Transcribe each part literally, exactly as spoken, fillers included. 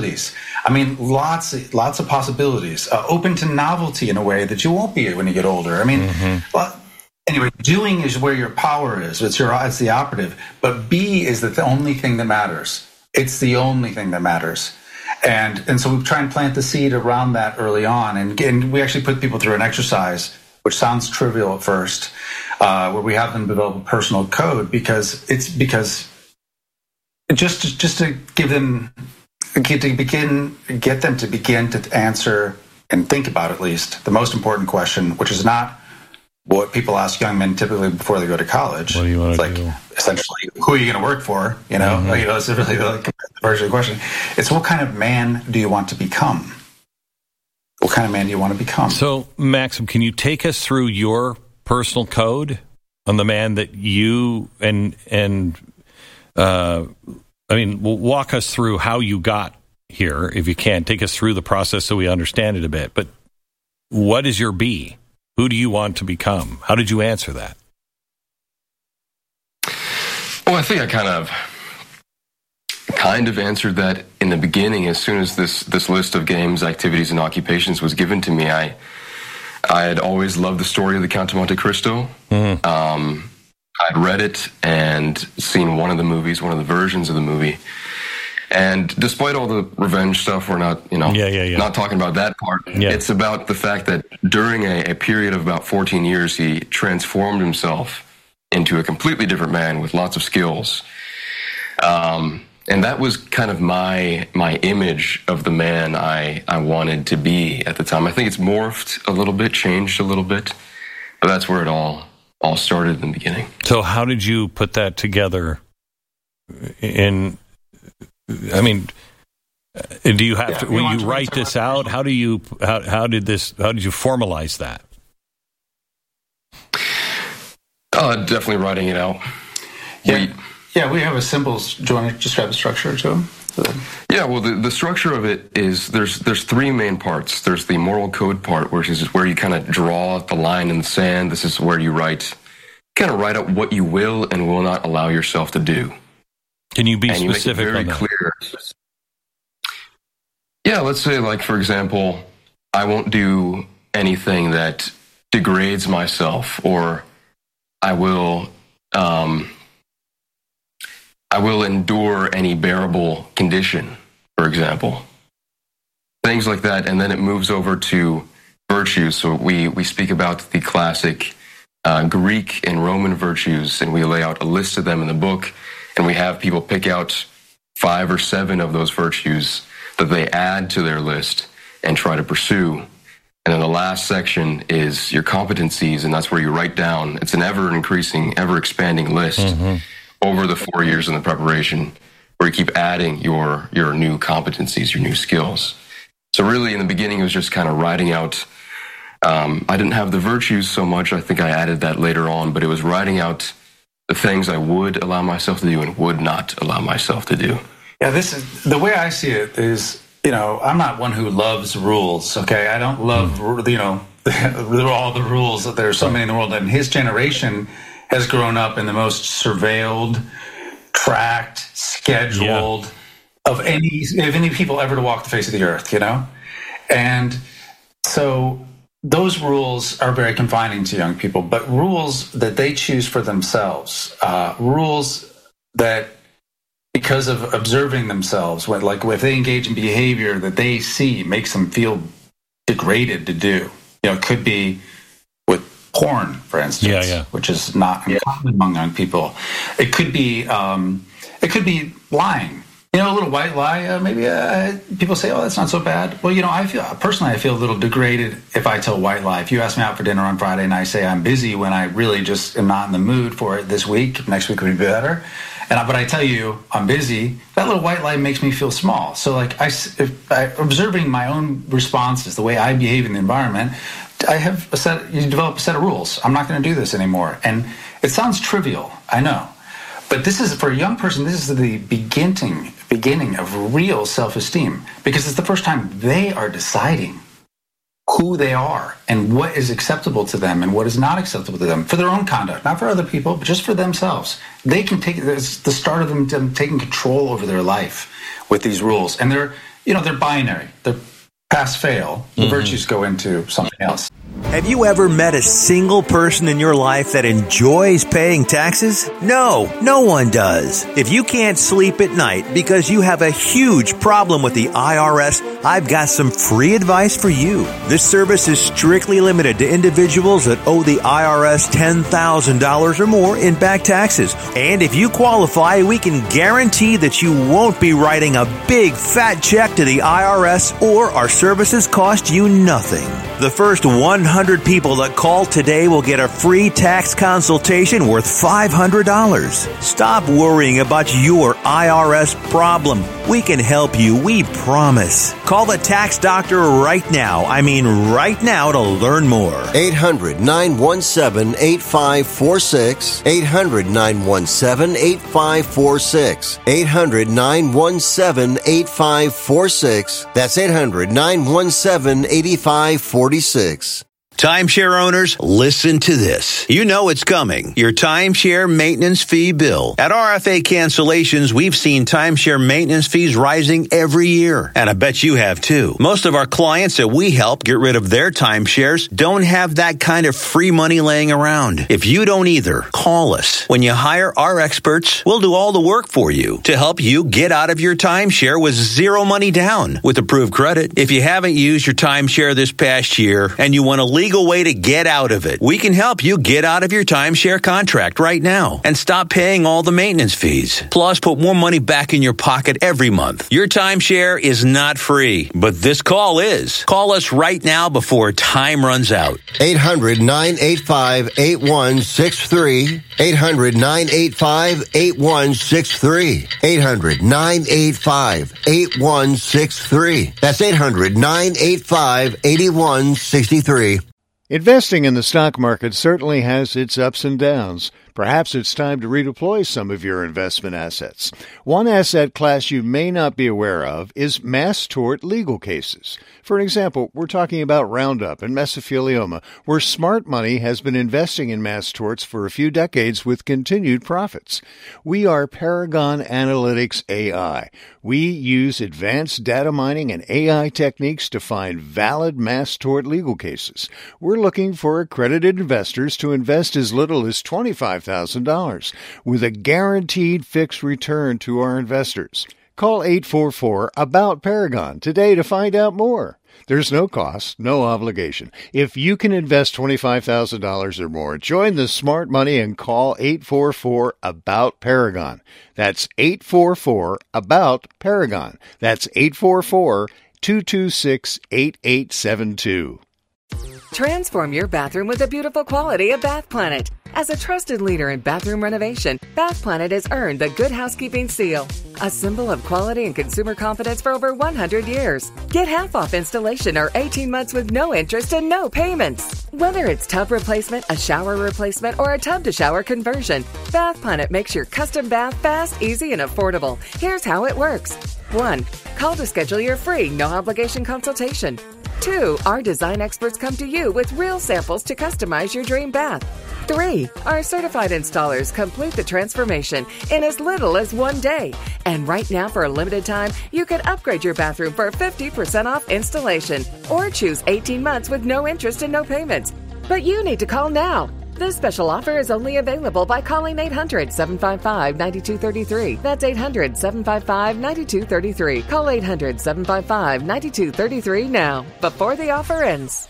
I mean, lots, lots of possibilities. Uh, open to novelty in a way that you won't be when you get older. I mean, mm-hmm. well, anyway, doing is where your power is. It's your, it's the operative. But be is the only thing that matters. It's the only thing that matters. And and so we try and plant the seed around that early on. And, and we actually put people through an exercise, which sounds trivial at first, uh, where we have them develop a personal code because it's because just to, just to give them get to begin get them to begin to answer and think about at least the most important question, which is not what people ask young men typically before they go to college. What do you want to like, do? Essentially, who are you going to work for? You know, mm-hmm. you know, it's really the version of the question. It's what kind of man do you want to become? What kind of man do you want to become? So, Maxim, can you take us through your personal code on the man that you and and uh, I mean, walk us through how you got here, if you can. Take us through the process so we understand it a bit. But what is your B? Who do you want to become? How did you answer that? Well, I think I kind of kind of answered that in the beginning. As soon as this this list of games, activities, and occupations was given to me, I I had always loved the story of the Count of Monte Cristo. Mm-hmm. Um, I'd read it and seen one of the movies, one of the versions of the movie. And despite all the revenge stuff, we're not, you know, yeah, yeah, yeah. not talking about that part. Yeah. It's about the fact that during a, a period of about fourteen years, he transformed himself into a completely different man with lots of skills. Um, and that was kind of my my image of the man I, I wanted to be at the time. I think it's morphed a little bit, changed a little bit, but that's where it all all started in the beginning. So how did you put that together in... I mean, do you have yeah, to, when you write this out, how do you, how, how did this, how did you formalize that? Uh, definitely writing it out. Yeah, we, yeah, we have a simple, do you want to describe the structure to them? Yeah, well, the, the structure of it is, there's there's three main parts. There's the moral code part, which is where you kind of draw the line in the sand. This is where you write, kind of write out what you will and will not allow yourself to do. Can you be and specific you make it very on that? Clear. Yeah, let's say, like, for example, I won't do anything that degrades myself, or I will, um, I will endure any bearable condition, for example. Things like that, and then it moves over to virtues. So we, we speak about the classic uh, Greek and Roman virtues, and we lay out a list of them in the book. And we have people pick out five or seven of those virtues that they add to their list and try to pursue. And then the last section is your competencies, and that's where you write down. It's an ever-increasing, ever-expanding list mm-hmm. over the four years in the preparation, where you keep adding your, your new competencies, your new skills. So really, in the beginning, it was just kind of writing out. Um, I didn't have the virtues so much. I think I added that later on, but it was writing out the things I would allow myself to do and would not allow myself to do. Yeah, this is the way I see it is, you know, I'm not one who loves rules, okay? I don't love, mm. you know, all the rules. That there's so many in the world. And his generation has grown up in the most surveilled, tracked, scheduled yeah. of any of any people ever to walk the face of the earth, you know? And so those rules are very confining to young people, but rules that they choose for themselves, uh, rules that, because of observing themselves, when, like if they engage in behavior that they see makes them feel degraded to do. You know, it could be with porn, for instance, yeah, yeah. which is not uncommon among young people. It could be, um, it could be lying. You know, a little white lie, uh, maybe uh, people say, oh, that's not so bad. Well, you know, I feel, personally, I feel a little degraded if I tell a white lie. If you ask me out for dinner on Friday and I say I'm busy when I really just am not in the mood for it this week, next week would be better. And I, but I tell you I'm busy, that little white lie makes me feel small. So like I, if I, observing my own responses, the way I behave in the environment, I have a set, you develop a set of rules. I'm not going to do this anymore. And it sounds trivial, I know. But this is, for a young person, this is the beginning beginning of real self-esteem, because it's the first time they are deciding who they are and what is acceptable to them and what is not acceptable to them for their own conduct, not for other people, but just for themselves. They can take, it's the start of them, them taking control over their life with these rules. And they're you know, they're binary. They're pass fail. The mm-hmm. virtues go into something else. Have you ever met a single person in your life that enjoys paying taxes? No, no one does. If you can't sleep at night because you have a huge problem with the I R S, I've got some free advice for you. This service is strictly limited to individuals that owe the I R S ten thousand dollars or more in back taxes. And if you qualify, we can guarantee that you won't be writing a big fat check to the I R S, or our services cost you nothing. The first one hundred people that call today will get a free tax consultation worth five hundred dollars. Stop worrying about your I R S problem. We can help you, we promise. Call the tax doctor right now. I mean right now to learn more. eight hundred, nine one seven, eight five four six. eight hundred, nine one seven, eight five four six. eight hundred, nine one seven, eight five four six. That's eight hundred, nine one seven, eight five four six. Timeshare owners, listen to this. You know it's coming. Your timeshare maintenance fee bill. At R F A Cancellations, we've seen timeshare maintenance fees rising every year. And I bet you have too. Most of our clients that we help get rid of their timeshares don't have that kind of free money laying around. If you don't either, call us. When you hire our experts, we'll do all the work for you to help you get out of your timeshare with zero money down with approved credit. If you haven't used your timeshare this past year and you want to legal way to get out of it, we can help you get out of your timeshare contract right now and stop paying all the maintenance fees. Plus, put more money back in your pocket every month. Your timeshare is not free, but this call is. Call us right now before time runs out. eight hundred, nine eight five, eight one six three. eight hundred, nine eight five, eight one six three. eight hundred, nine eight five, eight one six three. That's eight hundred, nine eight five, eight one six three. Investing in the stock market certainly has its ups and downs. Perhaps it's time to redeploy some of your investment assets. One asset class you may not be aware of is mass tort legal cases. For example, we're talking about Roundup and mesothelioma, where smart money has been investing in mass torts for a few decades with continued profits. We are Paragon Analytics A I. We use advanced data mining and A I techniques to find valid mass tort legal cases. We're looking for accredited investors to invest as little as twenty-five thousand dollars with a guaranteed fixed return to our investors. Call eight four four, A B O U T, Paragon today to find out more. There's no cost, no obligation. If you can invest twenty-five thousand dollars or more, join the smart money and call eight four four, A B O U T, Paragon. That's eight four four, A B O U T, Paragon. That's eight four four, two two six, eight eight seven two. Transform your bathroom with the beautiful quality of Bath Planet. As a trusted leader in bathroom renovation, Bath Planet has earned the Good Housekeeping seal, a symbol of quality and consumer confidence for over one hundred years. Get half off installation or eighteen months with no interest and no payments. Whether it's tub replacement, a shower replacement, or a tub-to-shower conversion, Bath Planet makes your custom bath fast, easy, and affordable. Here's how it works. One, call to schedule your free, no-obligation consultation. Two, our design experts come to you with real samples to customize your dream bath. Three, our certified installers complete the transformation in as little as one day. And right now, for a limited time, you can upgrade your bathroom for fifty percent off installation or choose eighteen months with no interest and no payments. But you need to call now. This special offer is only available by calling eight hundred, seven five five, nine two three three. That's eight hundred, seven five five, nine two three three. Call eight hundred, seven five five, nine two three three now, before the offer ends.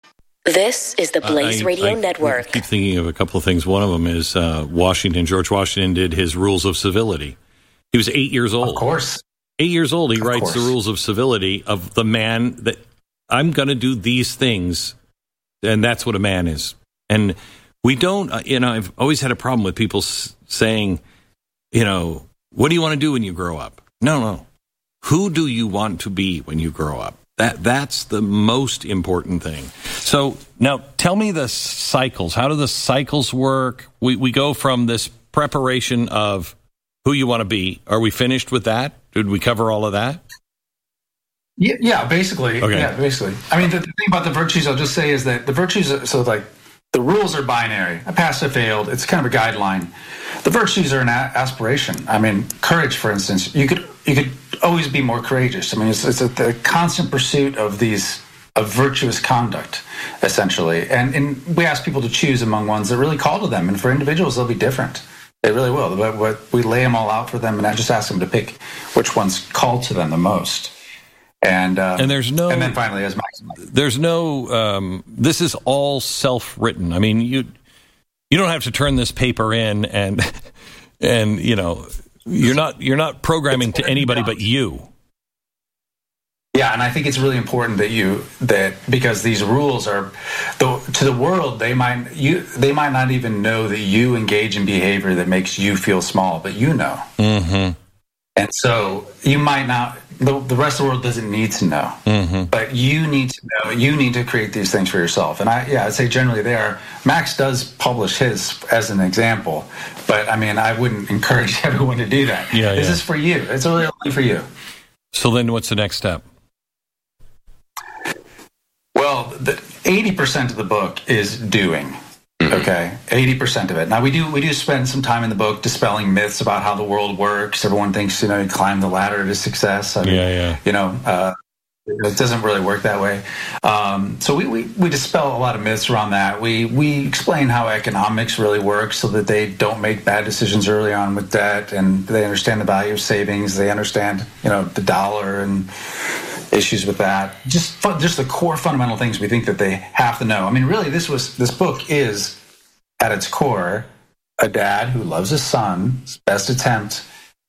This is the Blaze I, Radio I Network. I keep thinking of a couple of things. One of them is uh, Washington. George Washington did his Rules of Civility. He was eight years old. Of course. Eight years old, he of writes course. the Rules of Civility of the man that I'm going to do these things, and that's what a man is. And we don't, uh, you know, I've always had a problem with people s- saying, you know, what do you want to do when you grow up? No, no. Who do you want to be when you grow up? That That's the most important thing. So now tell me the cycles. How do the cycles work? We we go from this preparation of who you want to be. Are we finished with that? Did we cover all of that? Yeah, yeah, basically. Okay. Yeah, basically. I mean, the, the thing about the virtues, I'll just say, is that the virtues, are, so like the rules are binary. I passed, I failed. It's kind of a guideline. The virtues are an a- aspiration. I mean, courage, for instance. You could you could always be more courageous. I mean, it's, it's a, the constant pursuit of these of virtuous conduct, essentially. And, and we ask people to choose among ones that really call to them. And for individuals, they'll be different. They really will. But, but we lay them all out for them, and I just ask them to pick which ones call to them the most. And um, and there's no and then finally, as Max, there's no. Um, this is all self-written. I mean, you you don't have to turn this paper in, and and you know you're not you're not programming to anybody but you. Yeah, and I think it's really important that you that because these rules are the, to the world, they might you they might not even know that you engage in behavior that makes you feel small, but you know. Mm-hmm. And so you might not. The, the rest of the world doesn't need to know, mm-hmm. but you need to know. You need to create these things for yourself. And I, yeah, I'd say generally they are. Max does publish his as an example, but I mean, I wouldn't encourage everyone to do that. Yeah, this yeah. is for you. It's really only for you. So then, what's the next step? Well, the eighty percent of the book is doing. Okay, eighty percent of it. Now we do we do spend some time in the book dispelling myths about how the world works. Everyone thinks you know you climb the ladder to success. I mean, yeah, yeah. You know, uh, it doesn't really work that way. Um, so we, we we dispel a lot of myths around that. We we explain how economics really works so that they don't make bad decisions early on with debt, and they understand the value of savings. They understand you know the dollar and issues with that. Just fun, just the core fundamental things we think that they have to know. I mean, really, this was this book is at its core a dad who loves his son's best attempt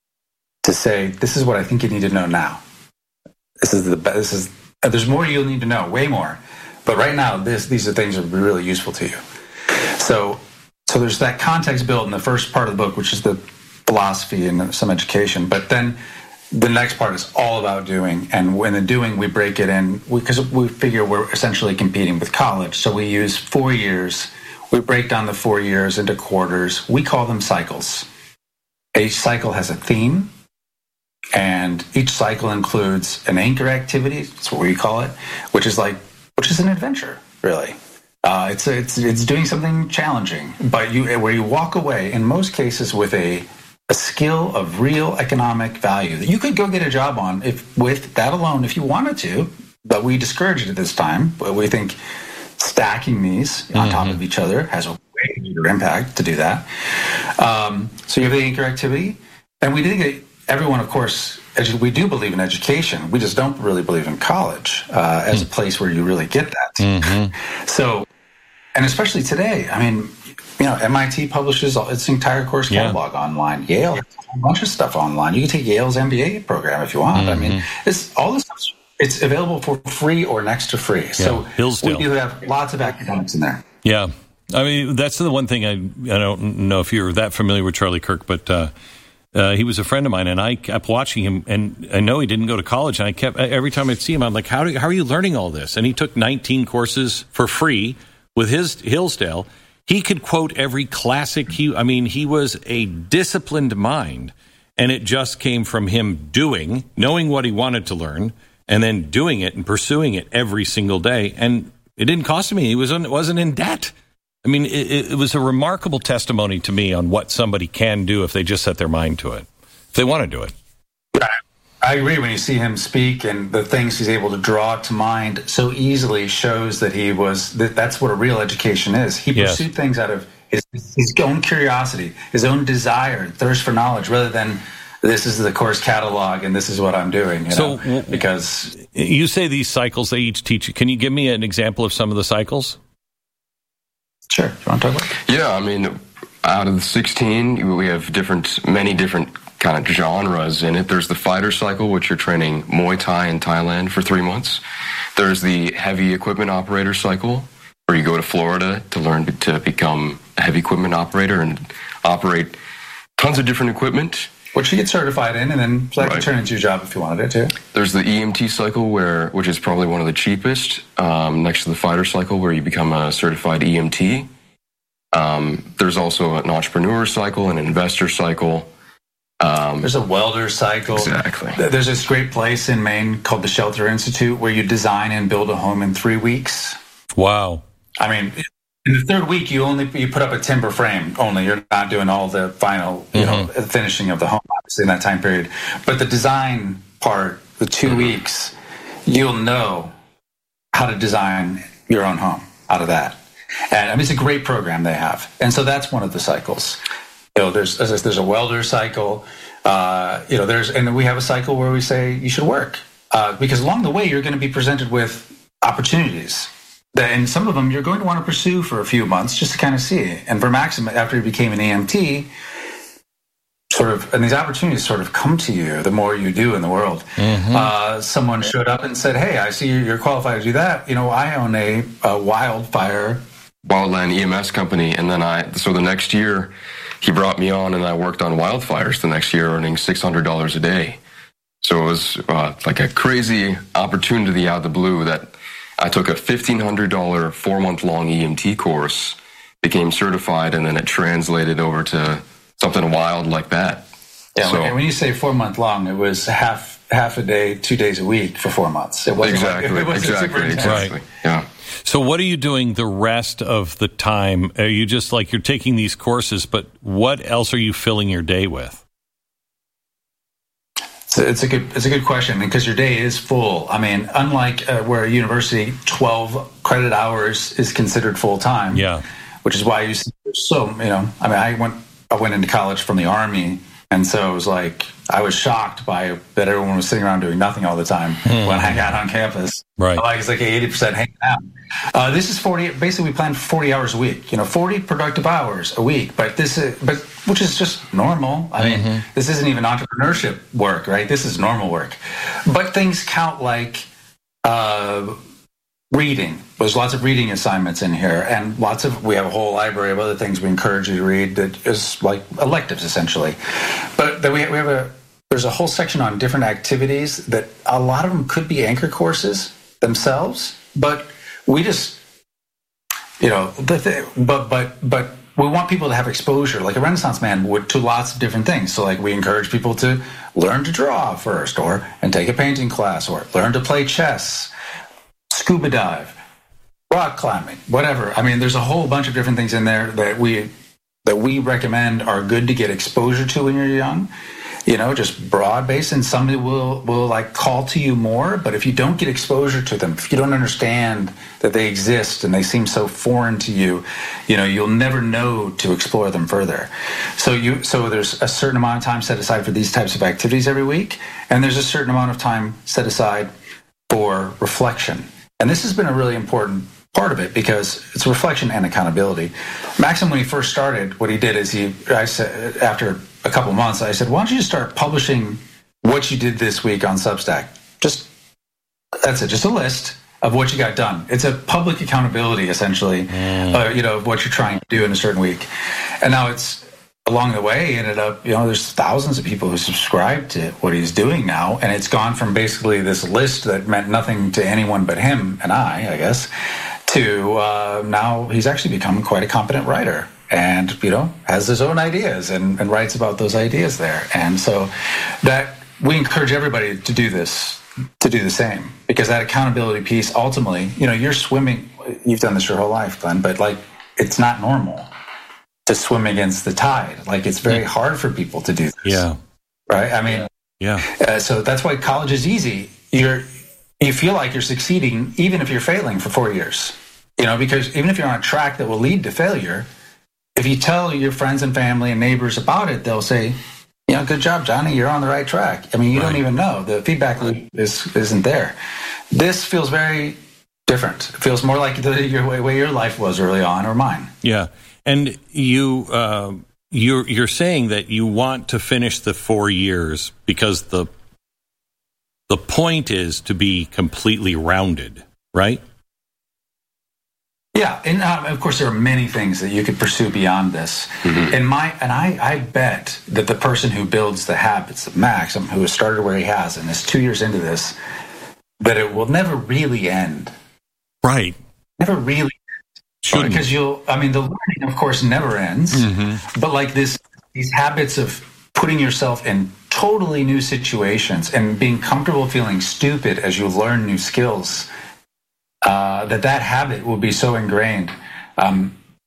to say, "This is what I think you need to know now. This is the this is uh, there's more you'll need to know, way more. But right now, this these are things that will be really useful to you." So, so there's that context built in the first part of the book, which is the philosophy and some education. But then the next part is all about doing, and in the doing, we break it in because we, we figure we're essentially competing with college. So we use four years. We break down the four years into quarters. We call them cycles. Each cycle has a theme, and each cycle includes an anchor activity. That's what we call it, which is like, which is an adventure, really. Uh, it's it's it's doing something challenging, but you where you walk away in most cases with a a skill of real economic value that you could go get a job on if with that alone if you wanted to, but we discourage it at this time. But we think stacking these mm-hmm. on top of each other has a way greater impact to do that. Um, so you have the anchor activity, and we think that everyone, of course, edu- we do believe in education. We just don't really believe in college uh, as mm-hmm. a place where you really get that. Mm-hmm. So, and especially today, I mean, you know, M I T publishes its entire course catalog yeah. online. Yale has a bunch of stuff online. You can take Yale's M B A program if you want. Mm-hmm. I mean, it's all this stuff. It's available for free or next to free. Yeah. So Hillsdale. We do have lots of academics in there. Yeah. I mean, that's the one thing I I don't know if you're that familiar with Charlie Kirk, but uh, uh, he was a friend of mine, and I kept watching him, and I know he didn't go to college, and I kept, every time I'd see him, I'm like, how, do, how are you learning all this? And he took nineteen courses for free with his Hillsdale. He could quote every classic. He, I mean, he was a disciplined mind, and it just came from him doing, knowing what he wanted to learn, and then doing it and pursuing it every single day. And it didn't cost him. He was wasn't in debt. I mean, it, it was a remarkable testimony to me on what somebody can do if they just set their mind to it, if they want to do it. I agree. When you see him speak and the things he's able to draw to mind so easily shows that he was, that that's what a real education is. He yes. pursued things out of his, his own curiosity, his own desire, thirst for knowledge, rather than this is the course catalog and this is what I'm doing. You so know? Because you say these cycles, they each teach you. Can you give me an example of some of the cycles? Sure. You want to talk about it? Yeah. I mean, out of the sixteen, we have different, many different kind of genres in it. There's the fighter cycle, which you're training Muay Thai in Thailand for three months. There's the heavy equipment operator cycle, where you go to Florida to learn to become a heavy equipment operator and operate tons of different equipment. Which you get certified in, and then so that right. could turn into your job if you wanted it too. There's the E M T cycle, where which is probably one of the cheapest, um, next to the fighter cycle, where you become a certified E M T. Um, there's also an entrepreneur cycle and an investor cycle. Um, There's a welder cycle. Exactly. There's this great place in Maine called the Shelter Institute where you design and build a home in three weeks. Wow. I mean, in the third week, you only you put up a timber frame only. You're not doing all the final, you mm-hmm. know, finishing of the home, obviously, in that time period. But the design part, the two mm-hmm. weeks, you'll know how to design your own home out of that. And I mean, it's a great program they have. And so that's one of the cycles. You know, there's there's a welder cycle. Uh, you know, there's and we have a cycle where we say you should work uh, because along the way you're going to be presented with opportunities. And some of them you're going to want to pursue for a few months just to kind of see. And for Maxim, after he became an E M T, sort of, and these opportunities sort of come to you the more you do in the world. Mm-hmm. Uh, someone showed up and said, "Hey, I see you're qualified to do that. You know, I own a, a wildfire wildland E M S company." And then I, so the next year, he brought me on, and I worked on wildfires the next year, earning six hundred dollars a day. So it was uh, like a crazy opportunity out of the blue that I took a fifteen hundred dollars four-month-long E M T course, became certified, and then it translated over to something wild like that. Yeah, so, and when you say four-month-long, it was half half a day, two days a week for four months. It wasn't exactly, like, it wasn't exactly, super intense. exactly. Right. Yeah. So what are you doing the rest of the time? Are you just like you're taking these courses, but what else are you filling your day with? So it's a good it's a good question because your day is full. I mean, unlike uh, where a university, twelve credit hours is considered full time. Yeah, which is why you see so you know. I mean, I went I went into college from the Army, and so it was like I was shocked by that everyone was sitting around doing nothing all the time mm. when I got on campus. Right, like it's like eighty percent hanging out. Uh, this is forty. Basically, we plan for forty hours a week. You know, forty productive hours a week. But this is, but which is just normal. I mean, mm-hmm. this isn't even entrepreneurship work, right? This is normal work. But things count like uh, reading. There's lots of reading assignments in here, and lots of. We have a whole library of other things we encourage you to read that is like electives essentially. But then we we have a. There's a whole section on different activities that a lot of them could be anchor courses themselves, but we just, you know, the th- but but but we want people to have exposure, like a Renaissance man would, to lots of different things. So, like, we encourage people to learn to draw first, or and take a painting class, or learn to play chess, scuba dive, rock climbing, whatever. I mean, there's a whole bunch of different things in there that we that we recommend are good to get exposure to when you're young. You know, just broad based, and somebody will, will like call to you more. But if you don't get exposure to them, if you don't understand that they exist and they seem so foreign to you, you know, you'll never know to explore them further. So you, so there's a certain amount of time set aside for these types of activities every week, and there's a certain amount of time set aside for reflection. And this has been a really important part of it because it's reflection and accountability. Maxim, when he first started, what he did is he, I said, after a couple months, I said, why don't you just start publishing what you did this week on Substack? Just, that's it, just a list of what you got done. It's a public accountability, essentially, mm. uh, you know, of what you're trying to do in a certain week. And now it's, along the way, ended up, you know, there's thousands of people who subscribe to what he's doing now, and it's gone from basically this list that meant nothing to anyone but him and I, I guess, to uh, now he's actually become quite a competent writer. And, you know, has his own ideas and, and writes about those ideas there. And so that we encourage everybody to do this, to do the same, because that accountability piece, ultimately, you know, you're swimming, you've done this your whole life, Glenn, but like, it's not normal to swim against the tide. Like, it's very hard for people to do this. Yeah. Right. I mean, yeah. Uh, so that's why college is easy. You're, you feel like you're succeeding, even if you're failing for four years, you know, because even if you're on a track that will lead to failure, if you tell your friends and family and neighbors about it, they'll say, you know, good job, Johnny, you're on the right track. I mean, you right. don't even know. The feedback loop is, isn't there. This feels very different. It feels more like the your, way your life was early on, or mine. Yeah. And you, uh, you're, you're saying that you want to finish the four years because the, the point is to be completely rounded, right? Yeah, and um, of course there are many things that you could pursue beyond this. Mm-hmm. And my and I, I bet that the person who builds the habits of Maxim, who has started where he has and is two years into this, that it will never really end. Right. Never really end. Because you'll, I mean, the learning, of course, never ends. Mm-hmm. But like this, these habits of putting yourself in totally new situations and being comfortable feeling stupid as you learn new skills, Uh, that that habit will be so ingrained. Um,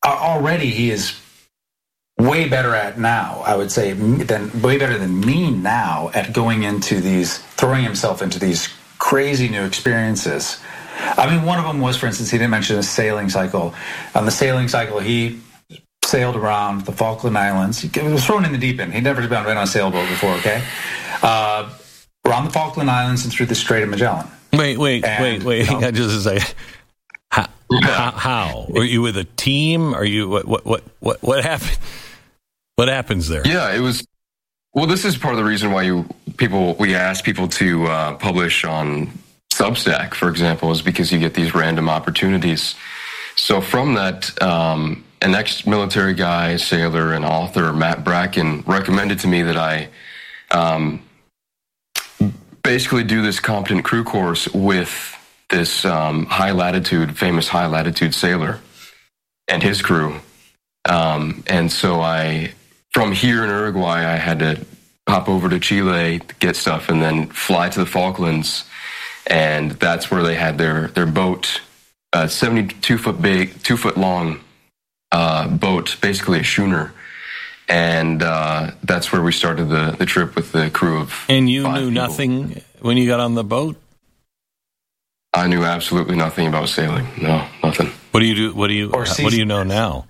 already he is way better at now, I would say, than way better than me now at going into these, throwing himself into these crazy new experiences. I mean, one of them was, for instance, he didn't mention a sailing cycle. On the sailing cycle, he sailed around the Falkland Islands. He was thrown in the deep end. He'd never been on a sailboat before, okay? Uh, around the Falkland Islands and through the Strait of Magellan. Wait, wait, and, wait, wait. You know, just to say, how, how, how? Were you with a team? Are you, what, what, what, what, what happened? What happens there? Yeah, it was, well, this is part of the reason why you people, we ask people to uh, publish on Substack, for example, is because you get these random opportunities. So from that, um, an ex-military guy, sailor, and author, Matt Bracken, recommended to me that I um, basically do this competent crew course with this um, high-latitude, famous high-latitude sailor and his crew. Um, and so I, from here in Uruguay, I had to hop over to Chile, get stuff, and then fly to the Falklands. And that's where they had their, their boat, uh, seventy-two foot big, two foot long uh, boat, basically a schooner. And uh, that's where we started the, the trip with the crew of And you five knew people. nothing when you got on the boat? I knew absolutely nothing about sailing. No, nothing. What do you do? What do you, Or what do you know now?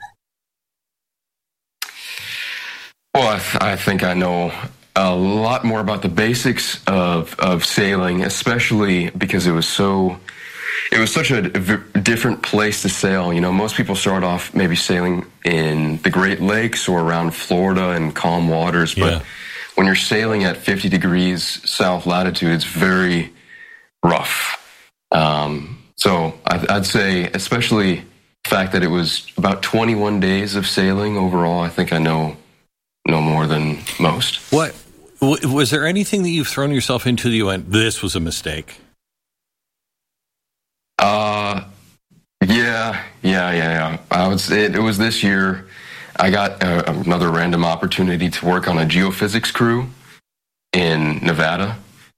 Well, I, th- I think I know a lot more about the basics of, of sailing, especially because it was so, it was such a v- different place to sail. You know, most people start off maybe sailing in the Great Lakes or around Florida and calm waters, but Yeah. when you're sailing at fifty degrees south latitude, it's very rough. Um, so I, I'd say, especially the fact that it was about twenty-one days of sailing overall, I think I know no more than most. What w- was there anything that you've thrown yourself into that you went, this was a mistake? Uh, yeah, yeah, yeah, yeah. I would say it, it was this year. I got uh, another random opportunity to work on a geophysics crew in Nevada,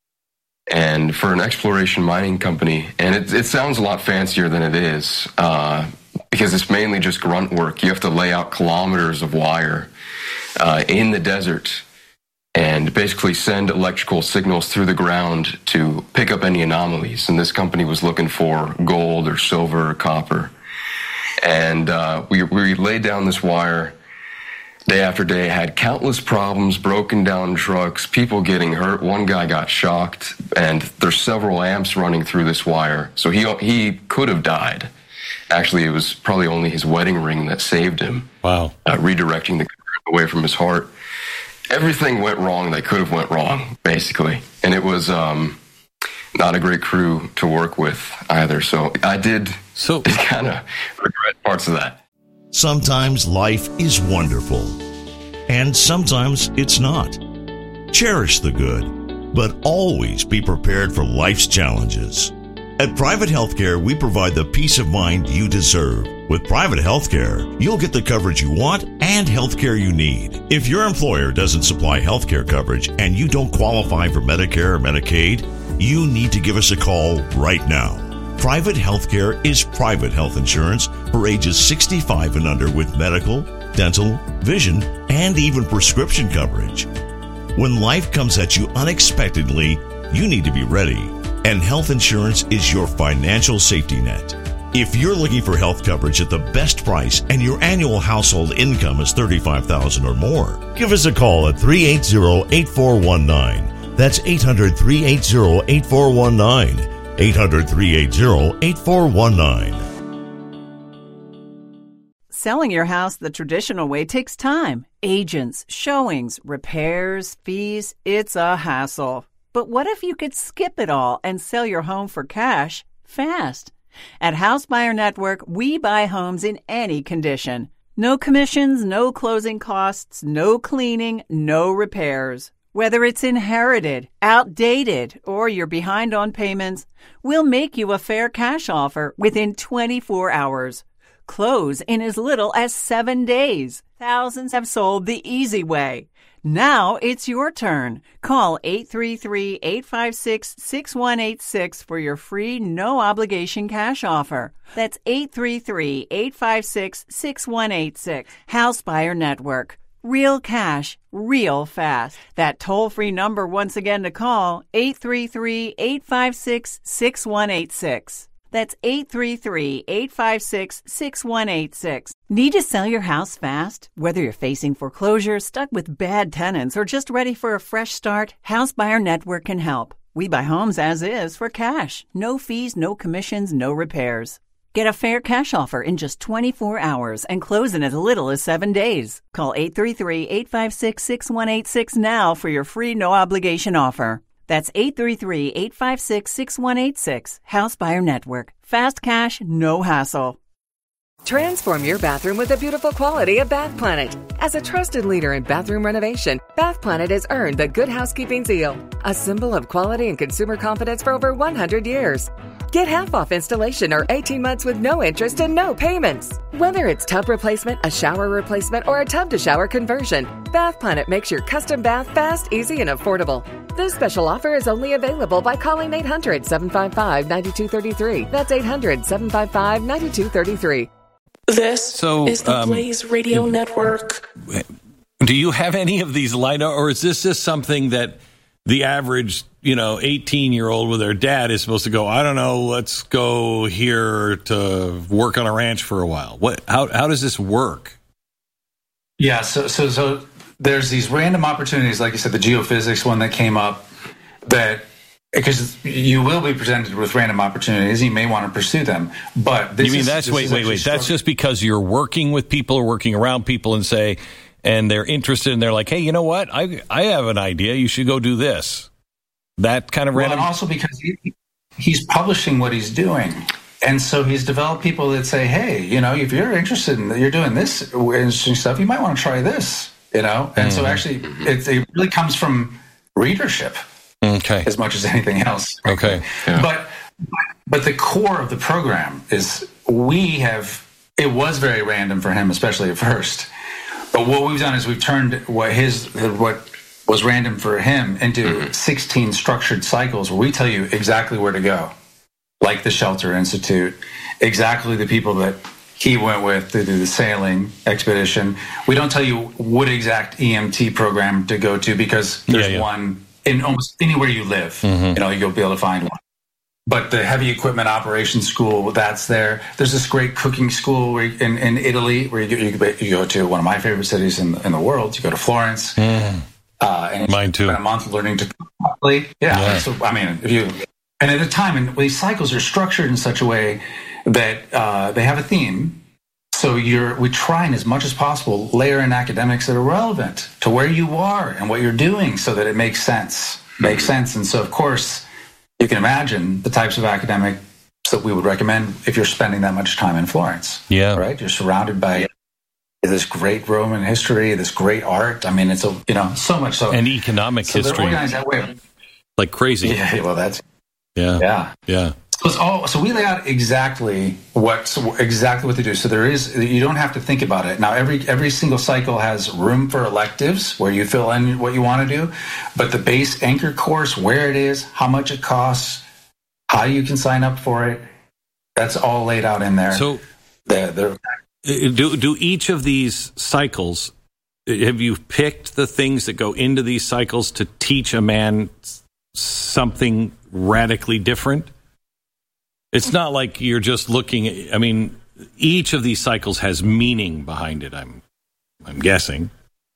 and for an exploration mining company. And it, it sounds a lot fancier than it is, uh, because it's mainly just grunt work. You have to lay out kilometers of wire uh, in the desert and basically send electrical signals through the ground to pick up any anomalies. And this company was looking for gold or silver or copper. And uh, we, we laid down this wire day after day, had countless problems, broken down trucks, people getting hurt. One guy got shocked, and there's several amps running through this wire. So he he could have died. Actually, it was probably only his wedding ring that saved him. Wow. Uh, redirecting the current away from his heart. Everything went wrong that could have went wrong, basically. And it was um, not a great crew to work with either. So I did So kind of regret parts of that. Sometimes life is wonderful, and sometimes it's not. Cherish the good, but always be prepared for life's challenges. At Private Healthcare, we provide the peace of mind you deserve. With Private Healthcare, you'll get the coverage you want and healthcare you need. If your employer doesn't supply healthcare coverage and you don't qualify for Medicare or Medicaid, you need to give us a call right now. Private Healthcare is private health insurance for ages sixty-five and under with medical, dental, vision, and even prescription coverage. When life comes at you unexpectedly, you need to be ready, and health insurance is your financial safety net. If you're looking for health coverage at the best price and your annual household income is thirty-five thousand dollars or more, give us a call at three eight zero, eight four one nine. That's eight hundred, three eight zero, eight four one nine. eight hundred, three eight zero, eight four one nine. Selling your house the traditional way takes time. Agents, showings, repairs, fees. It's a hassle. But what if you could skip it all and sell your home for cash fast? At House Buyer Network, we buy homes in any condition. No commissions, no closing costs, no cleaning, no repairs. Whether it's inherited, outdated, or you're behind on payments, we'll make you a fair cash offer within twenty-four hours. Close in as little as seven days. Thousands have sold the easy way. Now it's your turn. Call eight three three, eight five six, six one eight six for your free no-obligation cash offer. That's eight three three, eight five six, six one eight six. House Buyer Network. Real cash, real fast. That toll-free number once again to call, eight three three, eight five six, six one eight six. That's eight three three, eight five six, six one eight six. Need to sell your house fast? Whether you're facing foreclosure, stuck with bad tenants, or just ready for a fresh start, House Buyer Network can help. We buy homes as is for cash. No fees, no commissions, no repairs. Get a fair cash offer in just twenty-four hours and close in as little as seven days. Call eight three three, eight five six, six one eight six now for your free no-obligation offer. That's eight three three, eight five six, six one eight six. House Buyer Network. Fast cash, no hassle. Transform your bathroom with the beautiful quality of Bath Planet. As a trusted leader in bathroom renovation, Bath Planet has earned the Good Housekeeping seal, a symbol of quality and consumer confidence for over one hundred years. Get half off installation or eighteen months with no interest and no payments. Whether it's tub replacement, a shower replacement, or a tub-to-shower conversion, Bath Planet makes your custom bath fast, easy, and affordable. This special offer is only available by calling eight hundred, seven five five, nine two three three. That's eight hundred, seven five five, nine two three three. This so, is the um, Blaze Radio Network. Do you have any of these lined up, or is this just something that the average, you know, eighteen-year-old with their dad is supposed to go, I don't know, let's go here to work on a ranch for a while? What? How how does this work? Yeah, so so so there's these random opportunities, like you said, the geophysics one that came up, that because you will be presented with random opportunities, you may want to pursue them. But this you mean is, that's this wait is wait wait strong. That's just because you're working with people or working around people and say, and they're interested and they're like, hey, you know what? I I have an idea. You should go do this. That kind of well, random. And also because he, he's publishing what he's doing. And so he's developed people that say, hey, you know, if you're interested in, you're doing this interesting stuff, you might want to try this, you know? And mm-hmm. so actually it, it really comes from readership. Okay. As much as anything else. Okay. Yeah. But but the core of the program is we have, it was very random for him, especially at first. But what we've done is we've turned what his what was random for him into mm-hmm. sixteen structured cycles where we tell you exactly where to go. Like the Shelter Institute, exactly the people that he went with to do the sailing expedition. We don't tell you what exact E M T program to go to because there's yeah, yeah. one in almost anywhere you live. Mm-hmm. You know, you'll be able to find one. But the heavy equipment operations school, that's there. There's this great cooking school where you, in, in Italy where you, you, you go to one of my favorite cities in, in the world. You go to Florence. Mm. Uh, and Mine too. Spend a month learning to cook properly. Yeah. yeah. So, I mean, if you... And at a time, and these cycles are structured in such a way that uh, they have a theme. So you're, we try and as much as possible layer in academics that are relevant to where you are and what you're doing so that it makes sense. Makes mm-hmm. sense. And so, of course, you can imagine the types of academics that we would recommend if you're spending that much time in Florence. Yeah. Right? You're surrounded by this great Roman history, this great art. I mean, it's, a you know, so much so. And economic so history. They're organized that way. Like crazy. Yeah, well, that's... Yeah. Yeah. Yeah. So, it's all, so we lay out exactly what so exactly what to do. So there is you don't have to think about it. Now every every single cycle has room for electives where you fill in what you want to do, but the base anchor course, where it is, how much it costs, how you can sign up for it, that's all laid out in there. So they're, they're, do do each of these cycles, have you picked the things that go into these cycles to teach a man something radically different? It's not like you're just looking at, I mean, each of these cycles has meaning behind it, I'm I'm guessing.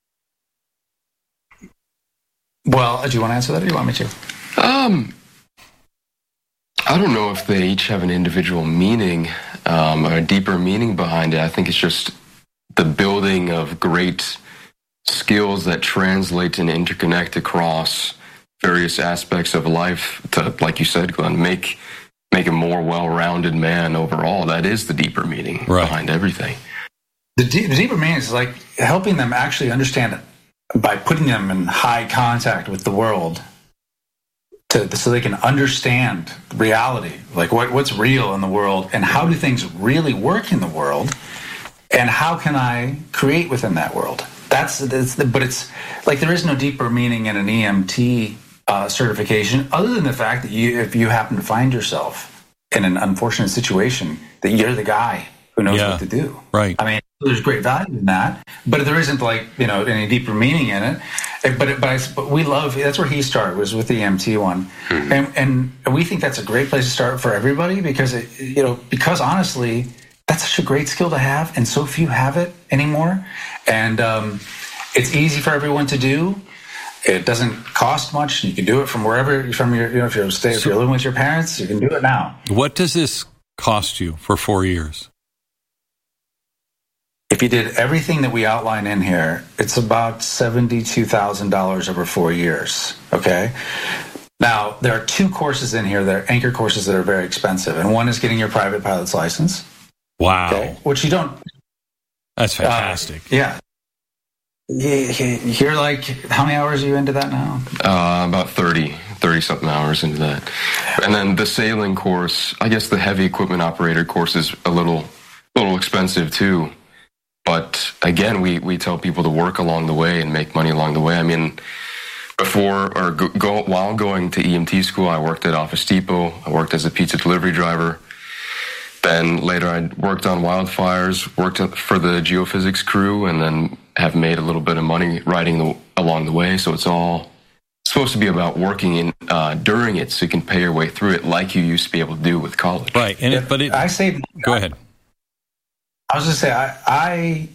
Well, do you want to answer that or do you want me to? Um, I don't know if they each have an individual meaning um, or a deeper meaning behind it. I think it's just the building of great skills that translate and interconnect across various aspects of life to, like you said, Glenn, make make a more well-rounded man overall. That is the deeper meaning right. behind everything. The, de- the deeper meaning is like helping them actually understand it by putting them in high contact with the world to, so they can understand reality, like what, what's real in the world and how do things really work in the world and how can I create within that world. That's, that's the, but it's like there is no deeper meaning in an E M T uh, certification other than the fact that you, if you happen to find yourself in an unfortunate situation, that you're the guy who knows Yeah. what to do. Right. I mean, there's great value in that, but there isn't like, you know, any deeper meaning in it. But it, but, I, but we love, that's where he started, was with the E M T one. Mm-hmm. And, and we think that's a great place to start for everybody because, it, you know, because honestly, that's such a great skill to have, and so few have it anymore. And um, it's easy for everyone to do. It doesn't cost much. You can do it from wherever, from your, you know, if you're stay, if you're living with your parents, you can do it now. What does this cost you for four years? If you did everything that we outline in here, it's about seventy-two thousand dollars over four years. Okay. Now, there are two courses in here that are anchor courses that are very expensive, and one is getting your private pilot's license. Wow. Okay, which you don't. That's fantastic. Uh, yeah. You're like, how many hours are you into that now? Uh, about thirty, thirty-something hours into that. And then the sailing course, I guess the heavy equipment operator course is a little, little expensive too. But again, we, we tell people to work along the way and make money along the way. I mean, before or go, go while going to E M T school, I worked at Office Depot. I worked as a pizza delivery driver. Then later I worked on wildfires, worked for the geophysics crew, and then have made a little bit of money riding the, along the way. So it's all supposed to be about working in uh, during it so you can pay your way through it like you used to be able to do with college. Right. And it, but it, I say, go ahead. I was just say, I, I,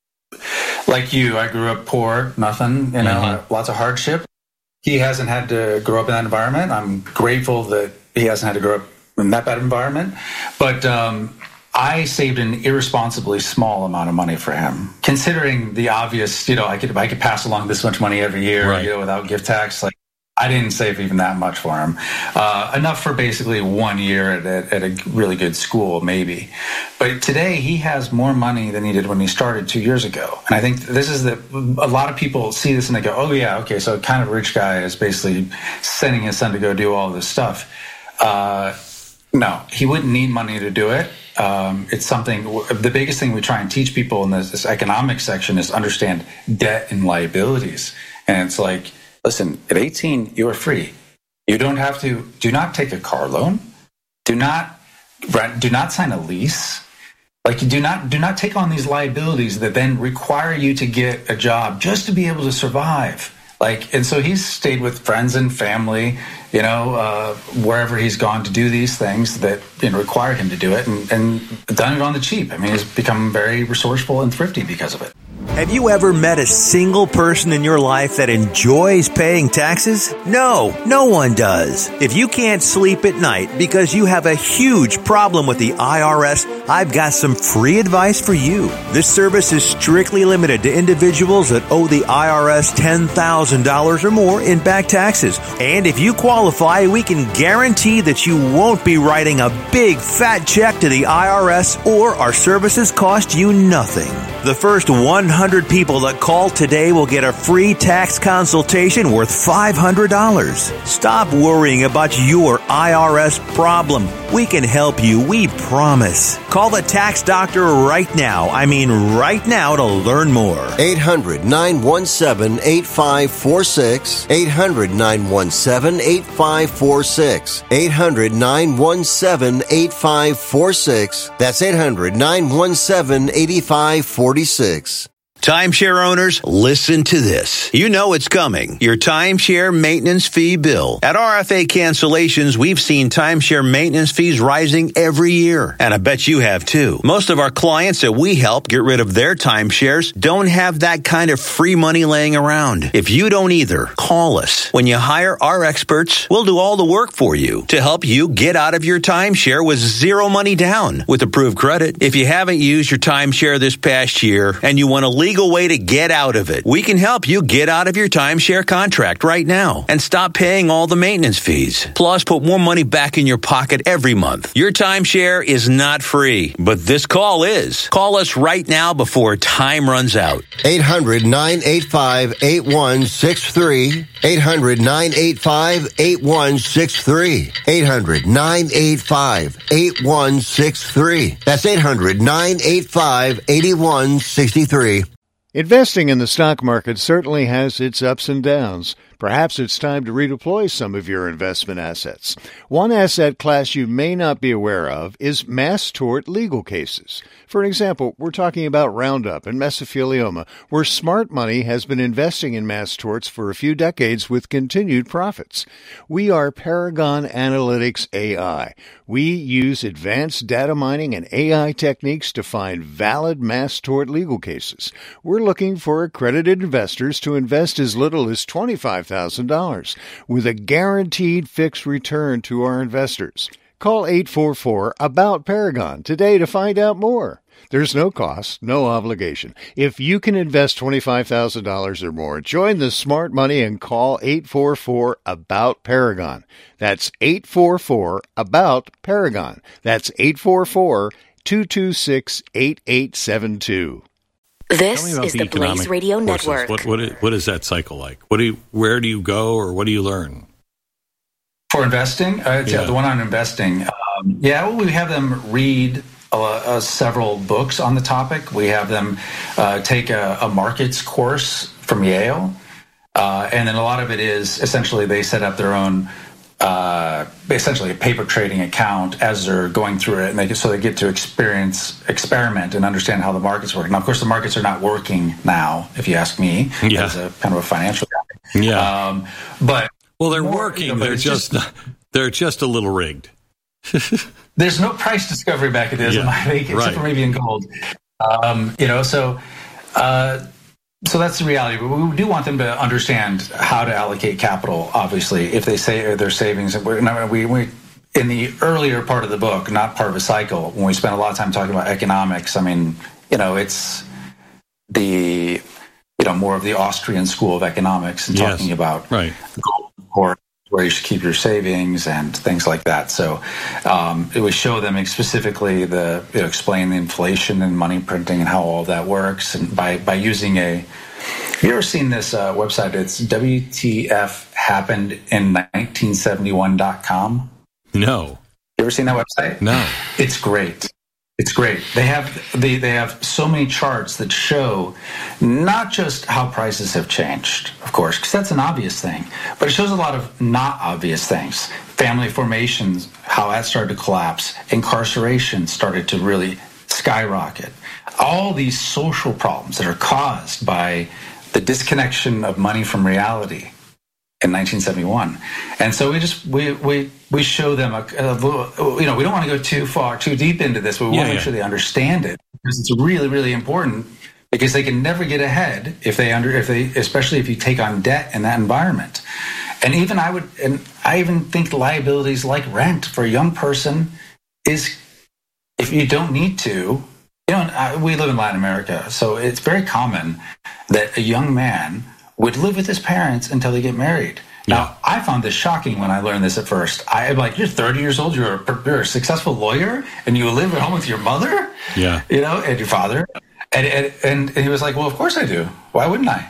like you, I grew up poor, nothing, you know, mm-hmm. lots of hardship. He hasn't had to grow up in that environment. I'm grateful that he hasn't had to grow up in that bad environment. But um, I saved an irresponsibly small amount of money for him, considering the obvious, you know, I could I could pass along this much money every year, right. you know, without gift tax. Like, I didn't save even that much for him. Uh, enough for basically one year at, at, at a really good school, maybe. But today he has more money than he did when he started two years ago. And I think this is the, a lot of people see this and they go, oh yeah, okay, so kind of rich guy is basically sending his son to go do all this stuff. Uh, no, he wouldn't need money to do it. Um, it's something, the biggest thing we try and teach people in this, this economic section is understand debt and liabilities. And it's like, listen, at eighteen, you are free. You don't have to, do not take a car loan. Do not rent, do not sign a lease. Like, do not, do not take on these liabilities that then require you to get a job just to be able to survive. Like, and so he's stayed with friends and family, you know, uh, wherever he's gone to do these things that, you know, require him to do it, and, and done it on the cheap. I mean, he's become very resourceful and thrifty because of it. Have you ever met a single person in your life that enjoys paying taxes? No, no one does. If you can't sleep at night because you have a huge problem with the I R S, I've got some free advice for you. This service is strictly limited to individuals that owe the I R S ten thousand dollars or more in back taxes. And if you qualify, we can guarantee that you won't be writing a big fat check to the I R S, or our services cost you nothing. The first one hundred people that call today will get a free tax consultation worth five hundred dollars. Stop worrying about your I R S problem. We can help you, we promise. Call the tax doctor right now. I mean right now to learn more. eight hundred, nine one seven, eight five four six. eight hundred, nine one seven, eight five four six. eight hundred, nine one seven, eight five four six. That's eight hundred, nine one seven, eight five four six. Timeshare owners, listen to this. You know it's coming. Your timeshare maintenance fee bill. At R F A Cancellations, we've seen timeshare maintenance fees rising every year. And I bet you have too. Most of our clients that we help get rid of their timeshares don't have that kind of free money laying around. If you don't either, call us. When you hire our experts, we'll do all the work for you to help you get out of your timeshare with zero money down with approved credit. If you haven't used your timeshare this past year and you want to leave legal way to get out of it, we can help you get out of your timeshare contract right now and stop paying all the maintenance fees. Plus, put more money back in your pocket every month. Your timeshare is not free, but this call is. Call us right now before time runs out. eight hundred, nine eight five, eight one six three. eight hundred, nine eight five, eight one six three. eight hundred, nine eight five, eight one six three. That's eight hundred, nine eight five, eight one six three. Investing in the stock market certainly has its ups and downs. Perhaps it's time to redeploy some of your investment assets. One asset class you may not be aware of is mass tort legal cases. For example, we're talking about Roundup and mesothelioma, where smart money has been investing in mass torts for a few decades with continued profits. We are Paragon Analytics A I. We use advanced data mining and A I techniques to find valid mass tort legal cases. We're looking for accredited investors to invest as little as twenty-five thousand dollars with a guaranteed fixed return to our investors. Call eight four four, A B O U T, Paragon today to find out more. There's no cost, no obligation. If you can invest twenty-five thousand dollars or more, join the smart money and call eight four four, A B O U T, Paragon. That's eight four four, A B O U T, Paragon. That's eight four four, two two six, eight eight seven two. This is the Blaze Radio courses. Network. What, what, is, what is that cycle like? What do you, where do you go, or what do you learn? For investing? Uh, yeah. The one on investing. Um, yeah, well, we have them read uh, uh, several books on the topic. We have them uh, take a, a markets course from Yale. Uh, and then a lot of it is essentially they set up their own Uh, essentially a paper trading account as they're going through it, and they get, so they get to experience, experiment, and understand how the markets work. Now, of course, the markets are not working now, if you ask me, yeah. as a kind of a financial guy. Yeah, um, but well, they're more, working. You know, they're just, just they're just a little rigged. There's no price discovery mechanism, yeah, I think, except right. for maybe in gold. Um, you know, so. Uh, So that's the reality. But we do want them to understand how to allocate capital, obviously, if they say their savings. We, we, in the earlier part of the book, not part of a cycle, when we spent a lot of time talking about economics, I mean, you know, it's the, you know, more of the Austrian school of economics and yes. talking about right. gold, or where you should keep your savings and things like that. So um, it would show them specifically the, you know, explain the inflation and money printing and how all that works. And by, by using a, have you ever seen this uh, website? It's W T F happened in nineteen seventy-one dot com. No. You ever seen that website? No. It's great. It's great. They have they, they have so many charts that show not just how prices have changed, of course, because that's an obvious thing, but it shows a lot of not obvious things. Family formations, how that started to collapse. Incarceration started to really skyrocket. All these social problems that are caused by the disconnection of money from reality in nineteen seventy-one. And so we just we we we show them a, a little, you know, we don't want to go too far too deep into this, but we yeah, want to make yeah. sure they understand it, because it's really really important, because they can never get ahead if they under if they especially if you take on debt in that environment. And even I would and I even think liabilities like rent for a young person is, if you don't need to, you know, we live in Latin America, so it's very common that a young man would live with his parents until they get married. Yeah. Now, I found this shocking when I learned this at first. I'm like, you're thirty years old, you're a, you're a successful lawyer, and you live at home with your mother? Yeah. You know, and your father? And, and, and he was like, well, of course I do. Why wouldn't I?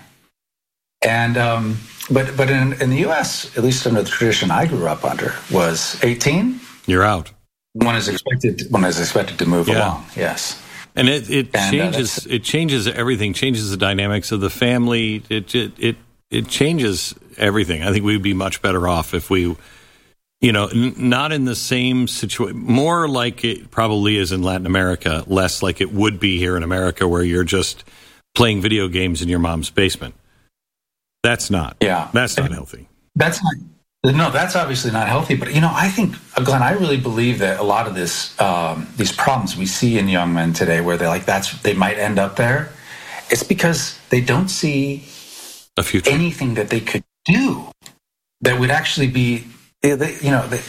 And, um, but but in, in the U S, at least under the tradition I grew up under, was eighteen. You're out. One is expected, one is expected to move yeah. along, yes. And it, it and, changes. Uh, it changes everything. Changes the dynamics of the family. It it it, it changes everything. I think we'd be much better off if we, you know, n- not in the same situation. More like it probably is in Latin America. Less like it would be here in America, where you're just playing video games in your mom's basement. That's not. Yeah, that's not healthy. That's not. No, that's obviously not healthy. But, you know, I think, Glenn, I really believe that a lot of this, um, these problems we see in young men today, where they're like, that's, they might end up there, it's because they don't see a future, anything that they could do that would actually be, you know, they,